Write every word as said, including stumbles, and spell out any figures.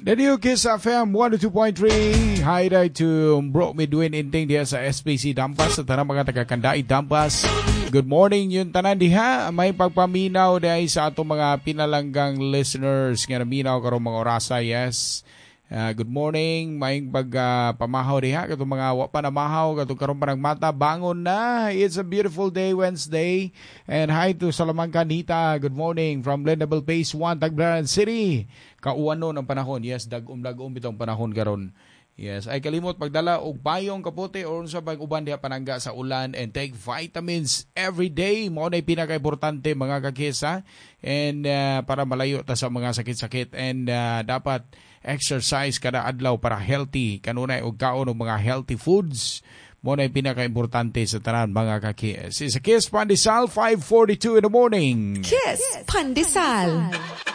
Radio Kiss F M one oh two point three. Hi there to Bro Midwin Inting diya sa S P C Dampas sa tanang mga taga-Kandai Dampas. Good morning yung tanan diha. May pagpaminaw diha sa atong mga pinalanggang listeners nga naminaw karong mga orasa. Yes. Uh, good morning, maing pag uh, pamahaw diha katong mga wa pa namahaw katong karon pa nagmata bangon na. It's a beautiful day Wednesday. And hi to Salamanca Nita. Good morning from Lendable Phase one Tagbilaran City. Kauwan no ng panahon. Yes, dagom-dagom bitong panahon karon. Yes, ay kalimot pagdala og bayong kapote or unsa bang uban diha panangga sa ulan and take vitamins every day. Mao nay pinaka-importante mga kakisa and uh, para malayo ta sa mga sakit-sakit and uh, dapat exercise kada adlaw para healthy. Kanunay og kaon og mga healthy foods. Mao nay pinaka-importante sa tanan mga kakis. It's a Kiss Pandesal five forty-two in the morning. Kiss Pandesal.